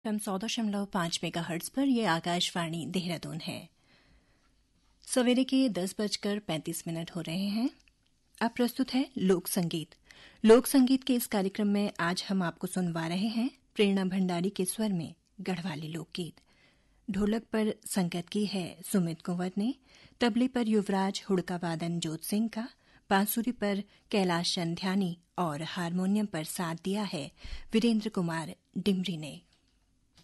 FM 100.5 megahertz पर यह आकाशवाणी देहरादून है। सवेरे के 10:35 हो रहे हैं। अब प्रस्तुत है लोक संगीत। लोक संगीत के इस कार्यक्रम में आज हम आपको सुनवा रहे हैं प्रेरणा भंडारी के स्वर में गढ़वाली लोकगीत। ढोलक पर संगत की है सुमित कुंवर ने, तबले पर युवराज, हुड़का वादन जोत सिंह का, बांसुरी पर कैलाश चंध्यानी और हारमोनियम पर साथ दिया है वीरेंद्र कुमार डिमरी ने।